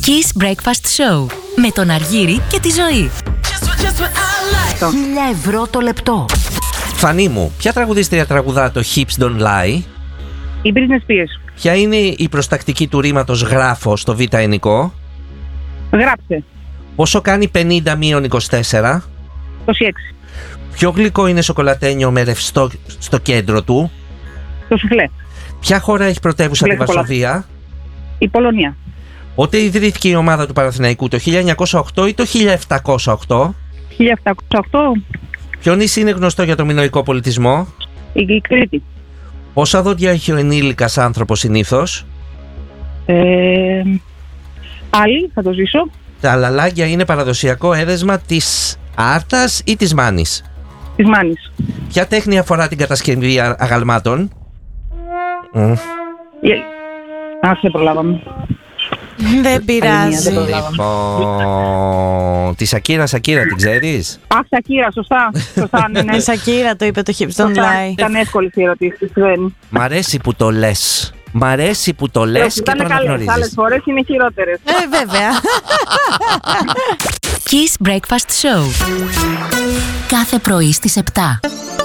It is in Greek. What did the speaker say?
Kiss Breakfast Show με τον Αργύρη και τη Ζωή. 1.000 ευρώ το λεπτό. Φανή μου, ποια τραγουδίστρια τραγουδά το Hips Don't Lie? Η Britney Spears. Ποια είναι η προστακτική του ρήματος γράφω στο β' ενικό? Γράψε. Πόσο κάνει 50 μείον 24? 26. Ποιο γλυκό είναι σοκολατένιο με ρευστό στο κέντρο του? Το σουφλέ. Ποια χώρα έχει πρωτεύουσα τη Βαρσοβία? Η Πολωνία. Πότε ιδρύθηκε η ομάδα του Παναθηναϊκού, το 1908 ή το 1708? 1708. Ποιο νησί είναι γνωστό για το μινωικό πολιτισμό? Η Κρήτη. Πόσα δόντια έχει ο ενήλικας άνθρωπος συνήθως? Άλλη, θα το ζήσω. Τα λαλάγια είναι παραδοσιακό έδεσμα της Άρτας ή της Μάνης? Της Μάνης. Ποια τέχνη αφορά την κατασκευή αγαλμάτων? Άσε, προλάβαμε. Δεν πειράζει. Λοιπόν, τη Σακύρα την ξέρεις? Αχ, Σακύρα, σωστά. Ναι, Σακύρα το είπε το Hips Don't Lie. Ήταν εύκολη η ερώτηση. Μ' αρέσει που το λες. Μ' αρέσει που το λες και το αναγνωρίζεις. Άλλες φορές είναι χειρότερες. Βέβαια. Kiss Breakfast Show. Κάθε πρωί στις 7.